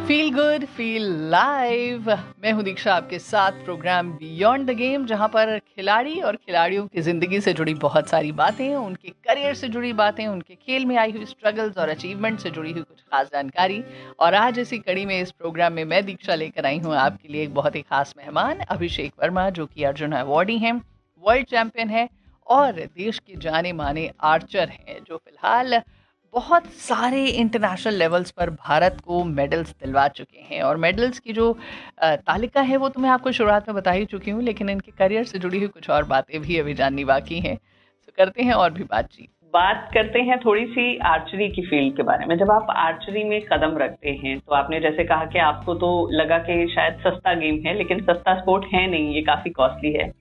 Feel good feel live. मैं हूं दीक्षा, आपके साथ प्रोग्राम बियॉन्ड द गेम, जहां पर खिलाड़ी और खिलाड़ियों की ज़िंदगी से जुड़ी बहुत सारी बातें, उनके करियर से जुड़ी बातें, उनके खेल में आई हुई स्ट्रगल्स और अचीवमेंट से जुड़ी हुई कुछ खास जानकारी। और आज इसी कड़ी में इस प्रोग्राम में मैं दीक्षा लेकर आई हूं आपके लिए एक बहुत ही खास मेहमान, अभिषेक वर्मा, जो कि अर्जुन अवार्डी हैं, वर्ल्ड चैंपियन है और देश के जाने माने आर्चर हैं, जो फिलहाल बहुत सारे इंटरनेशनल लेवल्स पर भारत को मेडल्स दिलवा चुके हैं। और मेडल्स की जो तालिका है वो तो मैं आपको शुरुआत में बता ही चुकी हूँ, लेकिन इनके करियर से जुड़ी हुई कुछ और बातें भी अभी जाननी बाकी हैं। तो करते हैं और भी बात करते हैं थोड़ी सी आर्चरी की फील्ड के बारे में। जब आप आर्चरी में कदम रखते हैं तो आपने जैसे कहा कि आपको तो लगा कि शायद सस्ता गेम है, लेकिन सस्ता स्पोर्ट है नहीं, ये काफी कॉस्टली है।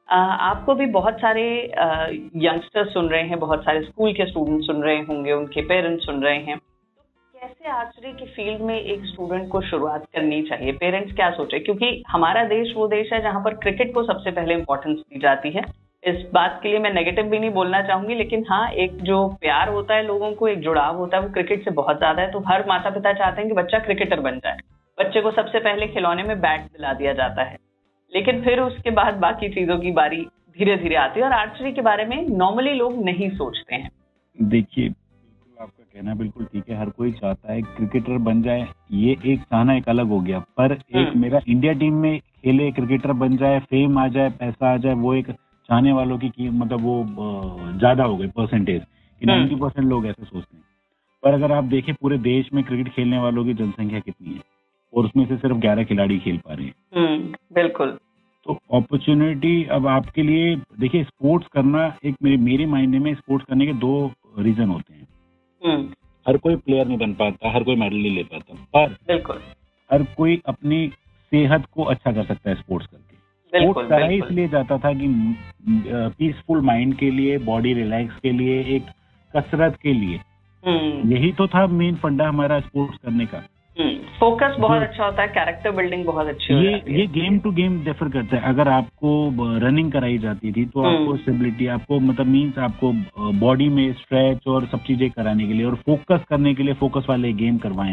आपको भी बहुत सारे यंगस्टर्स सुन रहे हैं, बहुत सारे स्कूल के स्टूडेंट सुन रहे होंगे, उनके पेरेंट्स सुन रहे हैं। तो कैसे आर्चरी की फील्ड में एक स्टूडेंट को शुरुआत करनी चाहिए? पेरेंट्स क्या सोचे? क्योंकि हमारा देश वो देश है जहां पर क्रिकेट को सबसे पहले इंपॉर्टेंस दी जाती है। इस बात के लिए मैं नेगेटिव भी नहीं बोलना चाहूंगी, लेकिन हाँ, एक जो प्यार होता है लोगों को, एक जुड़ाव होता है, वो क्रिकेट से बहुत ज्यादा है। तो हर माता पिता चाहते हैं कि बच्चा क्रिकेटर बन जाए। बच्चे को सबसे पहले खिलौने में बैट दिला दिया जाता है, लेकिन फिर उसके बाद बाकी चीजों की बारी धीरे धीरे आती है। और आर्चरी के बारे में नॉर्मली लोग नहीं सोचते हैं। देखिए, बिल्कुल आपका कहना बिल्कुल ठीक है। हर कोई चाहता है क्रिकेटर बन जाए, ये एक चाहना एक अलग हो गया। पर एक मेरा इंडिया टीम में खेले, क्रिकेटर बन जाए, फेम आ जाए, पैसा आ जाए, वो एक चाहने वालों की मतलब वो ज्यादा हो गई परसेंटेज कि 90% लोग ऐसे सोचते हैं। पर अगर आप देखें पूरे देश में क्रिकेट खेलने वालों की जनसंख्या कितनी है और उसमें से सिर्फ 11 खिलाड़ी खेल पा रहे हैं। बिल्कुल। तो अपॉर्चुनिटी अब आपके लिए, देखिए, स्पोर्ट्स करना एक मेरे मायने में स्पोर्ट्स करने के 2 रीजन होते हैं। हर कोई प्लेयर नहीं बन पाता, हर कोई मेडल नहीं ले पाता, पर बिल्कुल हर कोई अपनी सेहत को अच्छा कर सकता है स्पोर्ट्स करके। स्पोर्ट्स करा इसलिए जाता था कि पीसफुल माइंड के लिए, बॉडी रिलैक्स के लिए, एक कसरत के लिए। यही तो था मेन फंडा हमारा स्पोर्ट्स करने का। फोकस बहुत अच्छा होता है, कैरेक्टर बिल्डिंग बहुत अच्छी होती है। ये गेम टू गेम डिफर करता है। अगर आपको रनिंग कराई जाती थी तो आपको स्टेबिलिटी, आपको मतलब मींस आपको बॉडी में स्ट्रेच और सब चीजें कराने के लिए और फोकस करने के लिए फोकस वाले गेम करवाए।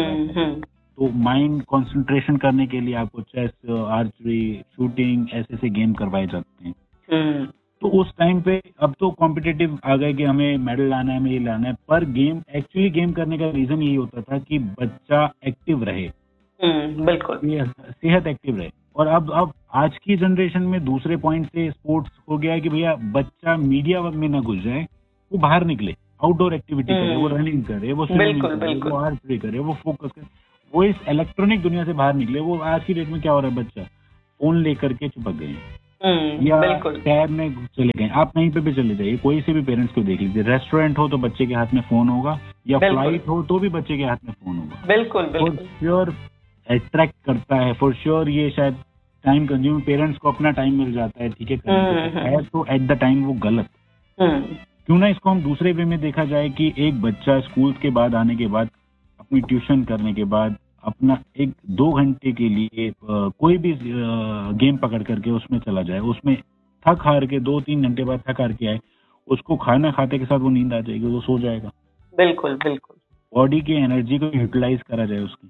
तो माइंड कंसंट्रेशन करने के लिए आपको चेस, आर्चरी, शूटिंग, ऐसे गेम करवाए जाते हैं। तो उस टाइम पे, अब तो कॉम्पिटिटिव आ गए कि हमें मेडल लाना है, हमें ये लाना है। पर गेम करने का रीजन यही होता था कि बच्चा एक्टिव रहे। बिल्कुल, सेहत एक्टिव रहे। और अब आज की जनरेशन में दूसरे पॉइंट से स्पोर्ट्स हो गया है कि भैया बच्चा मीडिया में ना घुस जाए, वो बाहर निकले, आउटडोर एक्टिविटी करे, वो रनिंग करे, वो स्विमिंग करे, वो आर्चरी करे, वो फोकस करे, वो इस इलेक्ट्रॉनिक दुनिया से बाहर निकले। वो आज की डेट में क्या हो रहा है, बच्चा फोन लेकर के चिपक गए हैं या टैब में चले गए। आप कहीं पे भी चले जाइए, कोई से भी पेरेंट्स को देख लीजिए, रेस्टोरेंट हो तो बच्चे के हाथ में फोन होगा, या फ्लाइट हो तो भी बच्चे के हाथ में फोन होगा। बिल्कुल फॉर श्योर अट्रैक्ट करता है, फॉर श्योर ये शायद टाइम कंज्यूम, पेरेंट्स को अपना टाइम मिल जाता है, ठीक है, तो एट द टाइम वो गलत। क्यों ना इसको हम दूसरे वे में देखा जाए कि एक बच्चा स्कूल के बाद आने के बाद, अपनी ट्यूशन करने के बाद, अपना 1-2 घंटे के लिए कोई भी गेम पकड़ करके उसमें चला जाए, उसमें थक हार के 2-3 घंटे बाद थक हार के आए, उसको खाना खाते के साथ वो नींद आ जाएगी, वो सो जाएगा। बिल्कुल बिल्कुल। बॉडी की एनर्जी को यूटिलाइज करा जाए उसकी।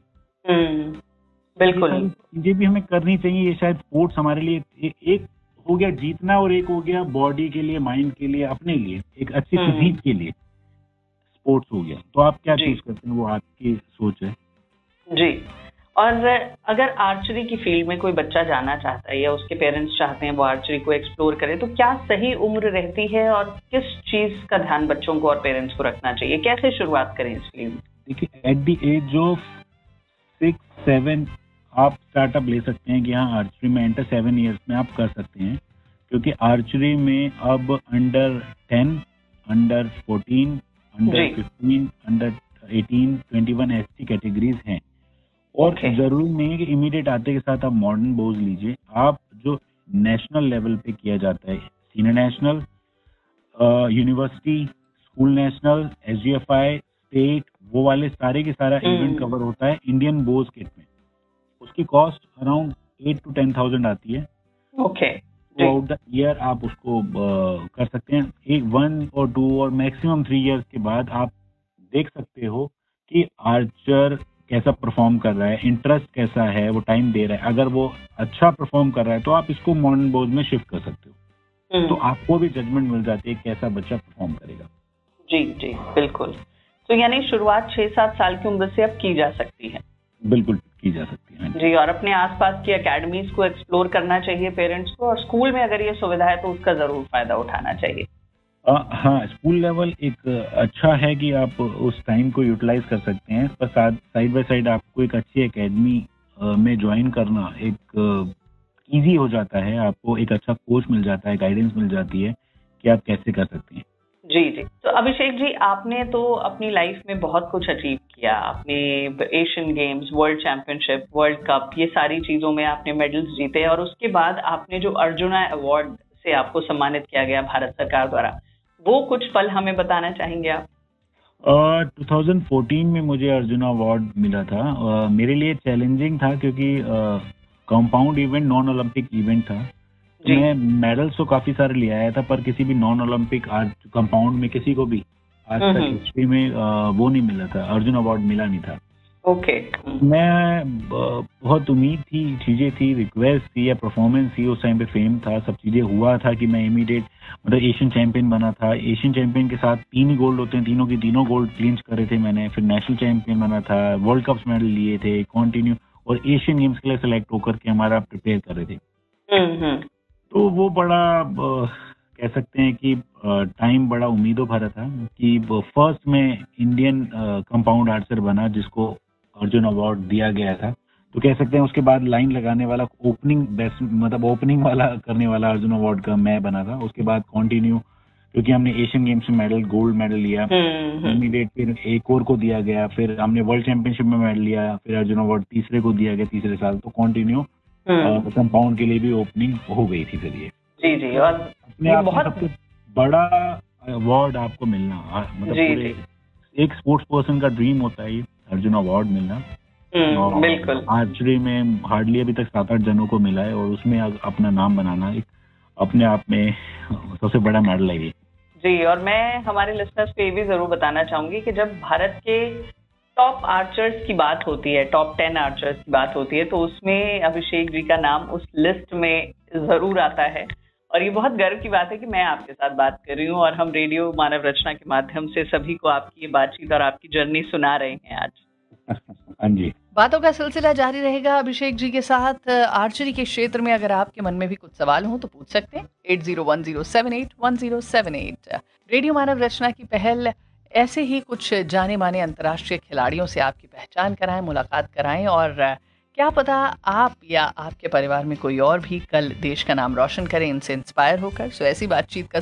बिल्कुल, चीजें भी हमें करनी चाहिए। ये शायद स्पोर्ट्स हमारे लिए एक हो गया जीतना, और एक हो गया बॉडी के लिए, माइंड के लिए, अपने लिए एक अच्छी फिजिक के लिए स्पोर्ट्स हो गया। तो आप क्या चूज करते हैं, वो आपकी सोच है जी। और अगर आर्चरी की फील्ड में कोई बच्चा जाना चाहता है या उसके पेरेंट्स चाहते हैं वो आर्चरी को एक्सप्लोर करे, तो क्या सही उम्र रहती है और किस चीज का ध्यान बच्चों को और पेरेंट्स को रखना चाहिए? कैसे शुरुआत करें इस फील्ड में? देखिए, एट द एज ऑफ 6-7 आप स्टार्टअप ले सकते हैं कि हाँ, आर्चरी में एंटर 7 ईयर्स में आप कर सकते हैं। क्योंकि आर्चरी में अब अंडर 10, अंडर 14, अंडर 15, अंडर 18, 21 ऐसी कैटेगरीज हैं। और जरूरी नहीं है कि इमीडिएट आते के साथ आप मॉडर्न बोज लीजिए। आप जो नेशनल लेवल पे किया जाता है, senior national, university, school national, SGFI, state, वो वाले सारे के सारा इवेंट कवर होता है इंडियन बोज किट में। उसकी कॉस्ट अराउंड 8 to 10,000 आती है। थ्रू आउट द ईयर आप उसको कर सकते हैं। 1 और 2 और मैक्सिमम 3 ईयर्स के बाद आप देख सकते हो कि आर्चर कैसा परफॉर्म कर रहा है, इंटरेस्ट कैसा है, वो टाइम दे रहा है। अगर वो अच्छा परफॉर्म कर रहा है तो आप इसको मॉडर्न बोर्ड में शिफ्ट कर सकते हो। तो आपको भी जजमेंट मिल जाती है कैसा बच्चा परफॉर्म करेगा। जी जी बिल्कुल। तो यानी शुरुआत 6-7 साल की उम्र से अब की जा सकती है। बिल्कुल की जा सकती है जी। और अपने आसपास की एकेडमीज को एक्सप्लोर करना चाहिए पेरेंट्स को, और स्कूल में अगर ये सुविधा है तो उसका जरूर फायदा उठाना चाहिए। हाँ, स्कूल लेवल एक अच्छा है कि आप उस टाइम को यूटिलाइज कर सकते हैं, पर साइड बाय साइड आपको एक अच्छी एकेडमी में ज्वाइन करना एक इजी हो जाता है। आपको एक अच्छा कोच मिल जाता है, गाइडेंस मिल जाती है कि आप कैसे कर सकते हैं। जी जी। तो अभिषेक जी, आपने तो अपनी लाइफ में बहुत कुछ अचीव किया। आपने Asian games, world championship, world cup, ये सारी चीजों में आपने मेडल्स जीते, और उसके बाद आपने जो अर्जुना अवार्ड से आपको सम्मानित किया गया भारत सरकार द्वारा, वो कुछ पल हमें बताना चाहेंगे आप? 2014 में मुझे अर्जुना अवार्ड मिला था। मेरे लिए चैलेंजिंग था क्योंकि compound event, non Olympic event था। मैं मेडल्स तो काफी सारे ले आया था, पर किसी भी नॉन ओलंपिक आर्ट कंपाउंड में किसी को भी आज तक हिस्ट्री में वो नहीं मिला था, अर्जुन अवार्ड मिला नहीं था। ओके। मैं बहुत उम्मीद थी, चीजें थी, रिक्वेस्ट थी या परफॉर्मेंस थी, उस टाइम पे फेम था, सब चीजें हुआ था कि मैं इमीडिएट मतलब एशियन चैंपियन बना था। एशियन चैंपियन के साथ 3 ही गोल्ड होते हैं, तीनों की तीनों गोल्ड क्लिंच करे थे मैंने। फिर नेशनल चैंपियन बना था, वर्ल्ड कप्स मेडल लिए थे कंटिन्यू, और एशियन गेम्स के लिए सेलेक्ट होकर के हमारा प्रिपेयर कर रहे थे। तो वो बड़ा कह सकते हैं कि टाइम बड़ा उम्मीदों भरा था कि फर्स्ट में इंडियन कंपाउंड आर्चर बना जिसको अर्जुन अवार्ड दिया गया था। तो कह सकते हैं उसके बाद लाइन लगाने वाला, ओपनिंग बेस्ट मतलब ओपनिंग वाला करने वाला अर्जुन अवार्ड का मैं बना था। उसके बाद कंटिन्यू, क्योंकि हमने एशियन गेम्स में मेडल, गोल्ड मेडल लिया, इमीडिएट फिर एक और को दिया गया, फिर हमने वर्ल्ड चैंपियनशिप में मेडल लिया, फिर अर्जुन अवार्ड तीसरे को दिया गया तीसरे साल। तो कंटिन्यू कंपाउंड के लिए भी ओपनिंग हो गई थी फिर ये। जी जी। और अपने आप में सबसे बड़ा अवार्ड आपको मिलना, मतलब पूरे एक स्पोर्ट्स पर्सन का ड्रीम होता है ये अर्जुन अवार्ड मिलना। बिल्कुल। आर्चरी में हार्डली अभी तक 7-8 जनों को मिला है, और उसमें अपना नाम बनाना एक अपने आप में सबसे बड़ा मेडल है ये। जी। और मैं हमारे लिसनर्स को ये भी जरूर बताना चाहूंगी कि जब भारत के टॉप आर्चर्स की बात होती है, टॉप 10 आर्चर्स की बात होती है, तो उसमें अभिषेक जी का नाम उस लिस्ट में जरूर आता है। और ये बहुत गर्व की बात है कि मैं आपके साथ बात कर रही हूँ, और हम रेडियो मानव रचना के माध्यम से सभी को आपकी ये बातचीत और आपकी जर्नी सुना रहे हैं आज। हाँ जी। बातों का सिलसिला जारी रहेगा अभिषेक जी के साथ। आर्चरी के क्षेत्र में अगर आपके मन में भी कुछ सवाल हो तो पूछ सकते हैं 8010781078। रेडियो मानव रचना की पहल ऐसे ही कुछ जाने माने अंतर्राष्ट्रीय खिलाड़ियों से आपकी पहचान कराएं, मुलाकात कराएं, और क्या पता आप या आपके परिवार में कोई और भी कल देश का नाम रोशन करें इनसे इंस्पायर होकर। सो ऐसी बातचीत का